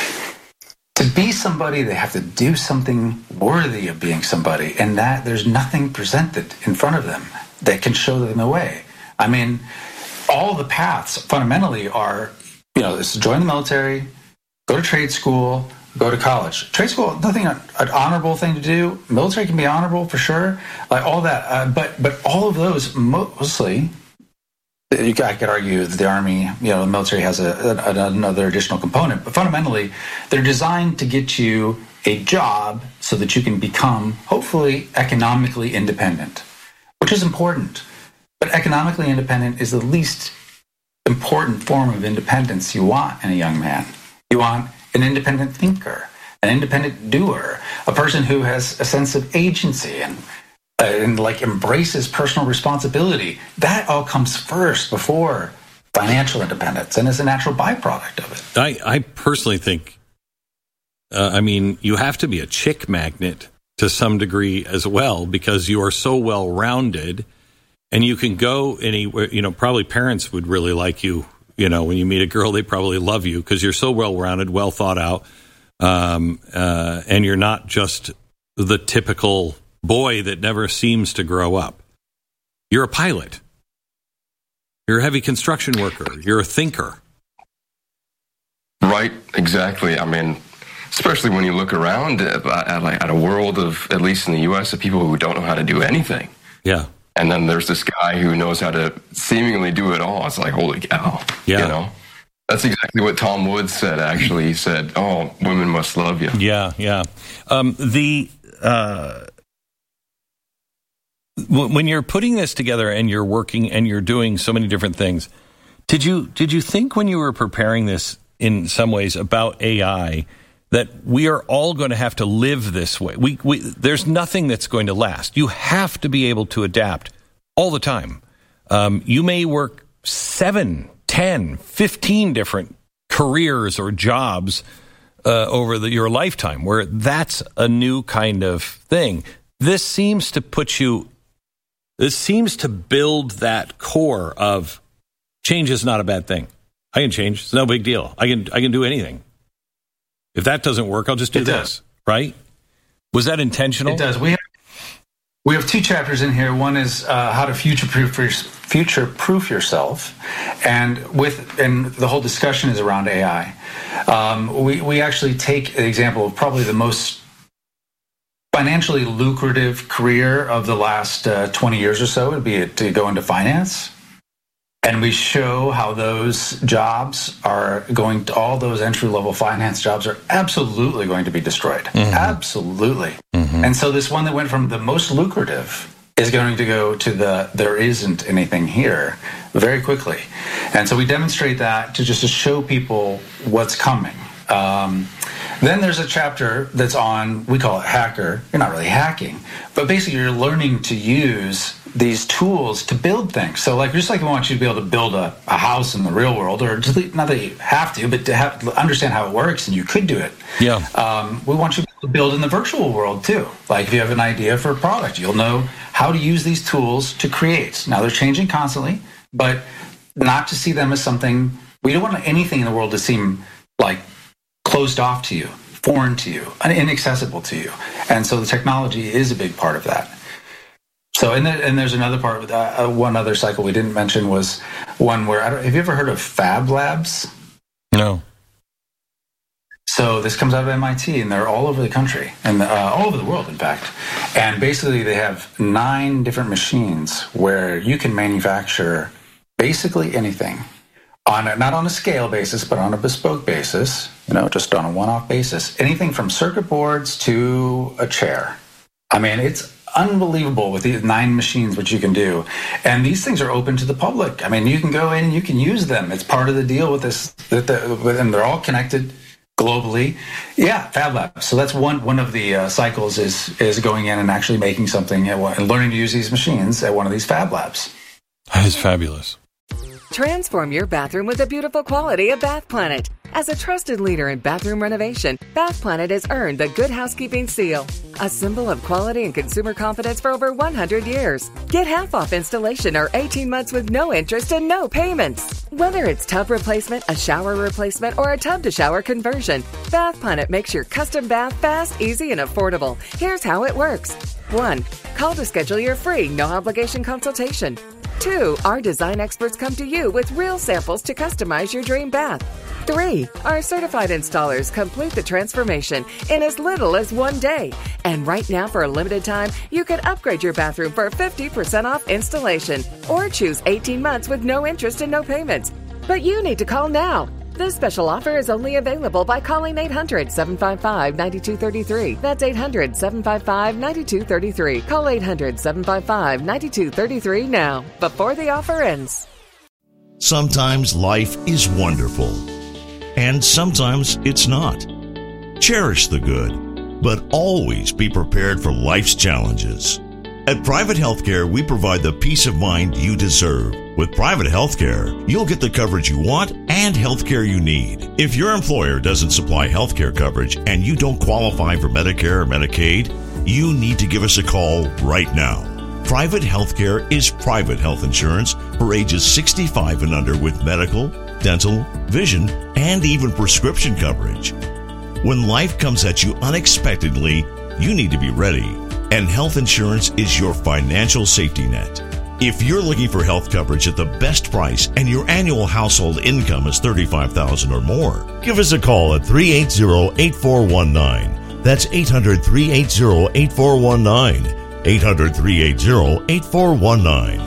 to be somebody, they have to do something worthy of being somebody. And that there's nothing presented in front of them that can show them the way. I mean, all the paths fundamentally are, you know, it's join the military, go to trade school, go to college. Trade school, nothing an honorable thing to do. Military can be honorable for sure, like all that. Uh, but but all of those mostly, you I could argue that the Army, you know, the military has a, a, another additional component. But fundamentally, they're designed to get you a job so that you can become hopefully economically independent. which is important. But economically independent is the least important form of independence you want in a young man. You want an independent thinker, an independent doer, a person who has a sense of agency and, uh, and like embraces personal responsibility. That all comes first before financial independence and is a natural byproduct of it. I, I personally think, uh, I mean, you have to be a chick magnet to some degree as well, because you are so well-rounded and you can go anywhere. You know, probably parents would really like you. You know, when you meet a girl, they probably love you because you're so well-rounded, well thought out, um, uh, and you're not just the typical boy that never seems to grow up. You're a pilot. You're a heavy construction worker. You're a thinker. Right, exactly. I mean, especially when you look around at, at, at a world of, at least in the U S, of people who don't know how to do anything. Yeah. And then there's this guy who knows how to seemingly do it all. It's like, holy cow. Yeah. You know? That's exactly what Tom Woods said, actually. He said, oh, women must love you. Yeah, yeah. Um, the uh, w- when you're putting this together and you're working and you're doing so many different things, did you did you think when you were preparing this in some ways about A I that we are all going to have to live this way? We, we there's nothing that's going to last. You have to be able to adapt all the time. Um, you may work seven, ten, fifteen different careers or jobs uh, over the, your lifetime, where that's a new kind of thing. This seems to put you, this seems to build that core of change is not a bad thing. I can change. It's no big deal. I can I can do anything. If that doesn't work, I'll just do it this, does. Right? Was that intentional? It does. We have, we have two chapters in here. One is uh, how to future-proof, future-proof yourself, and with and the whole discussion is around A I. Um, we, we actually take an example of probably the most financially lucrative career of the last uh, twenty years or so, would be to go into finance. And we show how those jobs are going to, all those entry-level finance jobs are absolutely going to be destroyed. Mm-hmm. Absolutely. Mm-hmm. And so this one that went from the most lucrative is going to go to the there isn't anything here very quickly. And so we demonstrate that to just to show people what's coming. Um, then there's a chapter that's on, we call it hacker. You're not really hacking, but basically you're learning to use these tools to build things. So like, just like we want you to be able to build a, a house in the real world, or just, not that you have to, but to have, understand how it works, and you could do it. Yeah. Um, we want you to build in the virtual world too. Like if you have an idea for a product, you'll know how to use these tools to create. Now they're changing constantly, but not to see them as something, we don't want anything in the world to seem like closed off to you, foreign to you, inaccessible to you. And so the technology is a big part of that. So, and, there, and there's another part, uh, one other cycle we didn't mention was one where, I don't, have you ever heard of Fab Labs? No. So this comes out of M I T, and they're all over the country, and uh, all over the world, in fact. And basically they have nine different machines where you can manufacture basically anything. On a, not on a scale basis, but on a bespoke basis, you know, just on a one-off basis. Anything from circuit boards to a chair. I mean, it's unbelievable with these nine machines what you can do. And these things are open to the public. I mean, you can go in and you can use them. It's part of the deal with this, that the, and they're all connected globally. Yeah, Fab Lab. So that's one one of the uh, cycles is is going in and actually making something and learning to use these machines at one of these Fab Labs. That is fabulous. Transform your bathroom with the beautiful quality of Bath Planet. As a trusted leader in bathroom renovation, Bath Planet has earned the Good Housekeeping seal, a symbol of quality and consumer confidence for over one hundred years. Get half off installation or eighteen months with no interest and no payments. Whether it's tub replacement, a shower replacement, or a tub-to-shower conversion, Bath Planet makes your custom bath fast, easy, and affordable. Here's how it works. One, call to schedule your free, no-obligation consultation. Two, our design experts come to you with real samples to customize your dream bath. Three, our certified installers complete the transformation in as little as one day. And right now, for a limited time, you can upgrade your bathroom for fifty percent off installation or choose eighteen months with no interest and no payments. But you need to call now. This special offer is only available by calling eight hundred, seven five five, nine two three three. That's eight hundred, seven five five, nine two three three. Call eight hundred, seven five five, nine two three three now, before the offer ends. Sometimes life is wonderful, and sometimes it's not. Cherish the good, but always be prepared for life's challenges. At Private Healthcare, we provide the peace of mind you deserve. With Private Healthcare, you'll get the coverage you want and healthcare you need. If your employer doesn't supply healthcare coverage and you don't qualify for Medicare or Medicaid, you need to give us a call right now. Private Healthcare is private health insurance for ages sixty-five and under with medical, dental, vision, and even prescription coverage. When life comes at you unexpectedly, you need to be ready. And health insurance is your financial safety net. If you're looking for health coverage at the best price and your annual household income is thirty-five thousand dollars or more, give us a call at three eight zero, eight four one nine. That's eight hundred, three eight zero, eight four one nine. eight hundred, three eight zero, eight four one nine.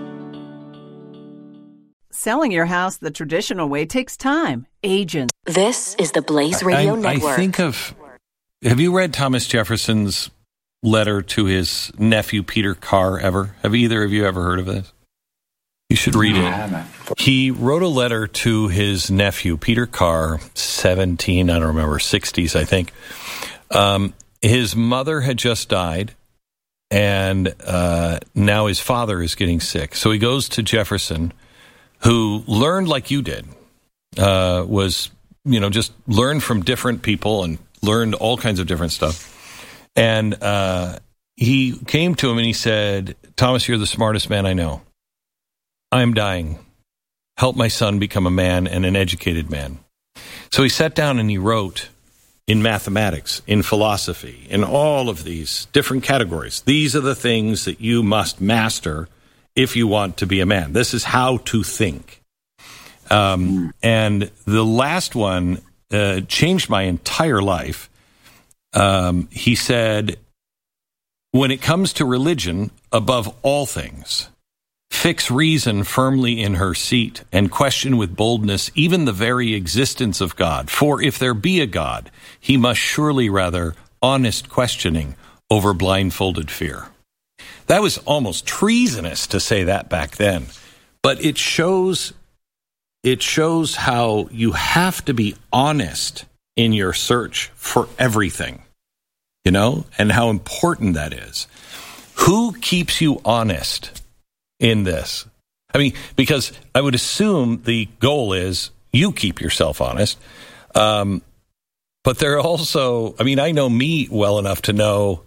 Selling your house the traditional way takes time. Agents. This is the Blaze Radio I, Network. I think of, have you read Thomas Jefferson's letter to his nephew Peter Carr ever? Have either of you ever heard of this? You should read it. He wrote a letter to his nephew Peter Carr, seventeen, I don't remember, sixties, I think. Um, his mother had just died, and uh, now his father is getting sick. So he goes to Jefferson, who learned like you did, uh, was, you know, just learned from different people and learned all kinds of different stuff. And uh, he came to him and he said, Thomas, you're the smartest man I know. I'm dying. Help my son become a man and an educated man. So he sat down and he wrote in mathematics, in philosophy, in all of these different categories. These are the things that you must master if you want to be a man. This is how to think. Um, and the last one uh, changed my entire life. Um, he said, when it comes to religion, above all things, fix reason firmly in her seat and question with boldness even the very existence of God. For if there be a God, he must surely rather honest questioning over blindfolded fear. That was almost treasonous to say that back then, but it shows, it shows how you have to be honest in your search for everything, you know, and how important that is. Who keeps you honest in this? I mean, because I would assume the goal is you keep yourself honest. Um, but there are also, I mean, I know me well enough to know,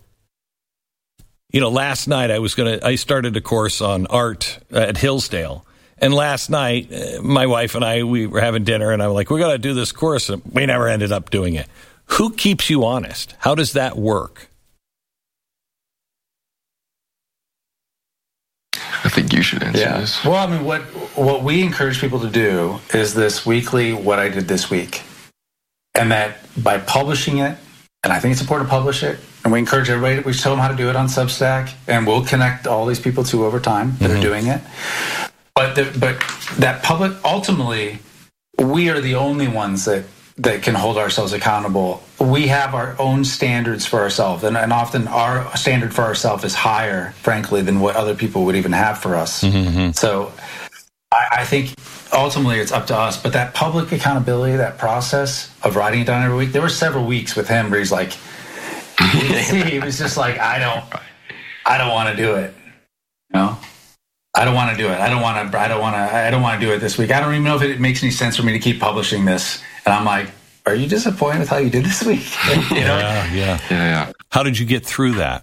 you know, last night I was going to, I started a course on art at Hillsdale. And last night, uh, my wife and I, we were having dinner, and I'm like, we got to do this course. And we never ended up doing it. Who keeps you honest? How does that work? I think you should answer yeah. this. Well, I mean, what what we encourage people to do is this weekly, what I did this week. And that by publishing it, and I think it's important to publish it, and we encourage everybody, we show them how to do it on Substack, and we'll connect all these people to over time that mm-hmm. are doing it. But the, but that public, ultimately, we are the only ones that, that can hold ourselves accountable. We have our own standards for ourselves, and, and often our standard for ourselves is higher, frankly, than what other people would even have for us. Mm-hmm. So I, I think ultimately it's up to us. But that public accountability, that process of writing it down every week, there were several weeks with him where he's like, he was just like, I don't, I don't want to do it, you know? I don't want to do it. I don't want to. I don't want to. I don't want to do it this week. I don't even know if it makes any sense for me to keep publishing this. And I'm like, are you disappointed with how you did this week? You know? Yeah, yeah, yeah, yeah. How did you get through that?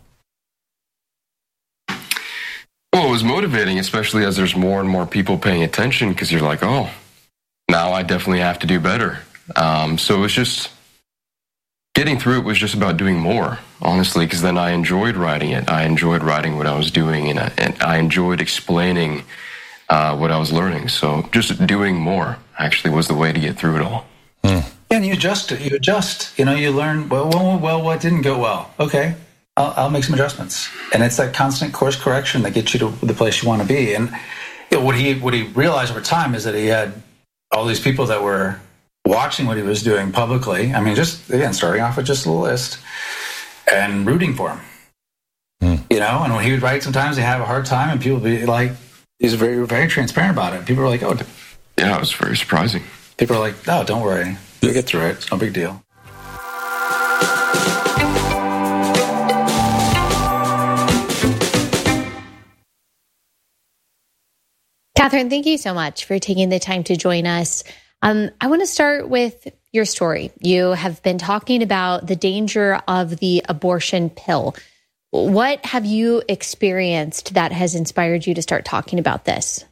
Well, it was motivating, especially as there's more and more people paying attention, because you're like, oh, now I definitely have to do better. Um, so it was just getting through it was just about doing more, honestly, because then I enjoyed writing it. I enjoyed writing what I was doing, and I, and I enjoyed explaining uh, what I was learning. So just doing more actually was the way to get through it all. Mm. And you adjust. You adjust. You know, you learn, well, well, well what didn't go well? Okay, I'll, I'll make some adjustments. And it's that constant course correction that gets you to the place you want to be. And you know, what he what he realized over time is that he had all these people that were watching what he was doing publicly. I mean, just, again, starting off with just a list and rooting for him. Mm. You know, and when he would write, sometimes they have a hard time and people would be like, he's very, very transparent about it. People are like, oh. Yeah, it was very surprising. People are like, no, don't worry. You'll get through it. It's no big deal. Catherine, thank you so much for taking the time to join us. Um, I want to start with your story. You have been talking about the danger of the abortion pill. What have you experienced that has inspired you to start talking about this?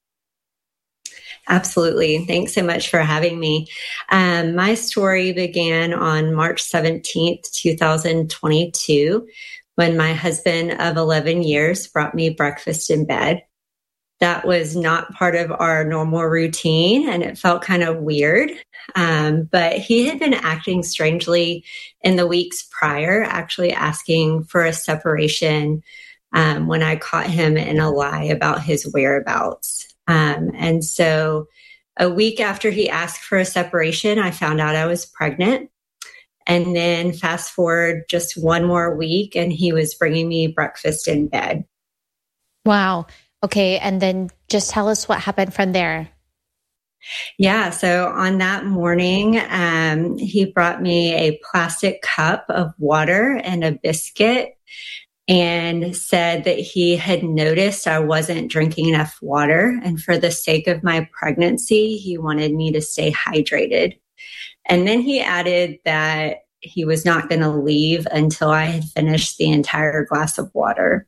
Absolutely. Thanks so much for having me. Um, my story began on March seventeenth, twenty twenty-two, when my husband of eleven years brought me breakfast in bed. That was not part of our normal routine, and it felt kind of weird. Um, but he had been acting strangely in the weeks prior, actually asking for a separation um, when I caught him in a lie about his whereabouts. Um, and so a week after he asked for a separation, I found out I was pregnant. And then fast forward just one more week, and he was bringing me breakfast in bed. Wow. Okay, and then just tell us what happened from there. Yeah, so on that morning, um, he brought me a plastic cup of water and a biscuit and said that he had noticed I wasn't drinking enough water. And for the sake of my pregnancy, he wanted me to stay hydrated. And then he added that he was not going to leave until I had finished the entire glass of water.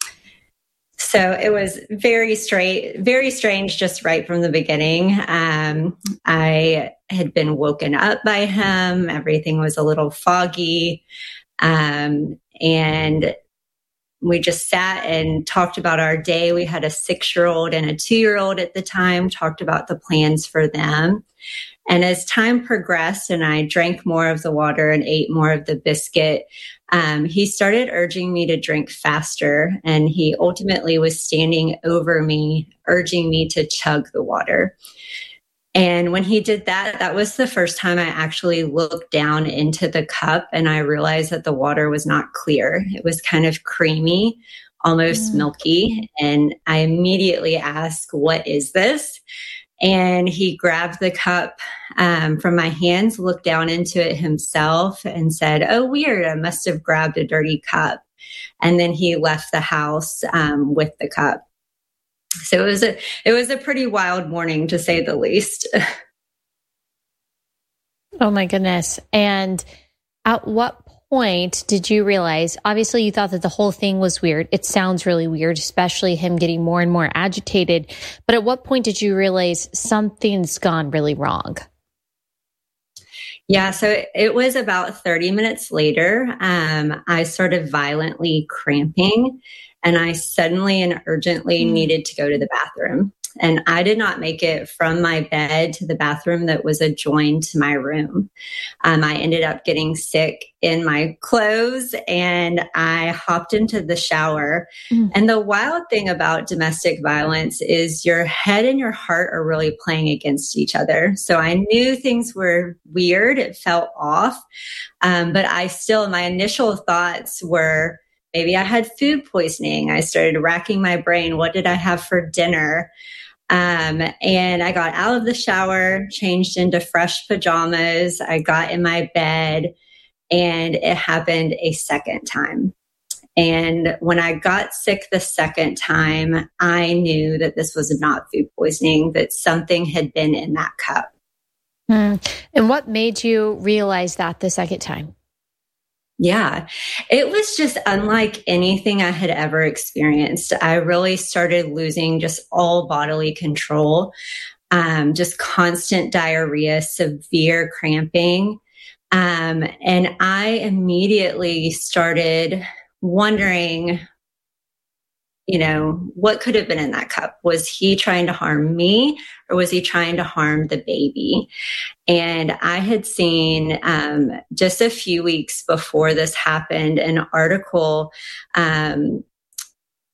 So it was very straight, very strange, just right from the beginning. Um, I had been woken up by him. Everything was a little foggy. Um, and we just sat and talked about our day. We had a six-year-old and a two-year-old at the time, talked about the plans for them. And as time progressed and I drank more of the water and ate more of the biscuit, um, he started urging me to drink faster. And he ultimately was standing over me, urging me to chug the water. And when he did that, that was the first time I actually looked down into the cup and I realized that the water was not clear. It was kind of creamy, almost mm. milky. And I immediately asked, "What is this?" And he grabbed the cup um, from my hands, looked down into it himself and said, "Oh, weird, I must have grabbed a dirty cup." And then he left the house um, with the cup. So it was a it was a pretty wild morning, to say the least. Oh, my goodness. And at what point did you realize, obviously you thought that the whole thing was weird. It sounds really weird, especially him getting more and more agitated. But at what point did you realize something's gone really wrong? Yeah, so it was about thirty minutes later. Um, I started violently cramping and I suddenly and urgently mm. needed to go to the bathroom. And I did not make it from my bed to the bathroom that was adjoined to my room. Um, I ended up getting sick in my clothes and I hopped into the shower. Mm. And the wild thing about domestic violence is your head and your heart are really playing against each other. So I knew things were weird. It felt off. Um, but I still, my initial thoughts were, maybe I had food poisoning. I started racking my brain. What did I have for dinner? Um, and I got out of the shower, changed into fresh pajamas. I got in my bed and it happened a second time. And when I got sick the second time, I knew that this was not food poisoning, that something had been in that cup. Hmm. And what made you realize that the second time? Yeah, it was just unlike anything I had ever experienced. I really started losing just all bodily control, um, just constant diarrhea, severe cramping. Um, and I immediately started wondering, you know, what could have been in that cup? Was he trying to harm me or was he trying to harm the baby? And I had seen um, just a few weeks before this happened, an article um,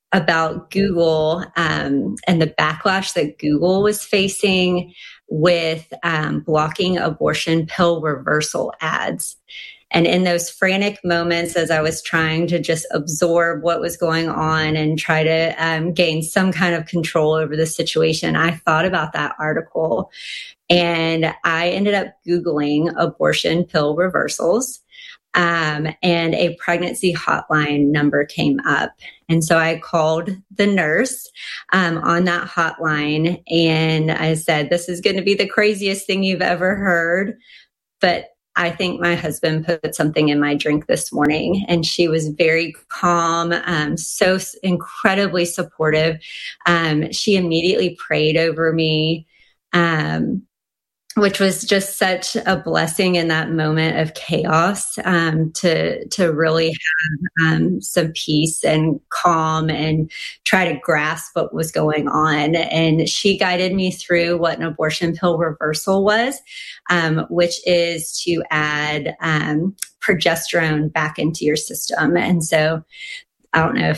about Google um, and the backlash that Google was facing with um, blocking abortion pill reversal ads. And in those frantic moments, as I was trying to just absorb what was going on and try to um, gain some kind of control over the situation, I thought about that article. And I ended up Googling abortion pill reversals. Um, and a pregnancy hotline number came up. And so I called the nurse um, on that hotline, and I said, this is going to be the craziest thing you've ever heard, but I think my husband put something in my drink this morning. And she was very calm, um, so incredibly supportive. Um, she immediately prayed over me, um, which was just such a blessing in that moment of chaos, um, to to really have um, some peace and calm and try to grasp what was going on. And she guided me through what an abortion pill reversal was, um, which is to add um, progesterone back into your system. And so I don't know if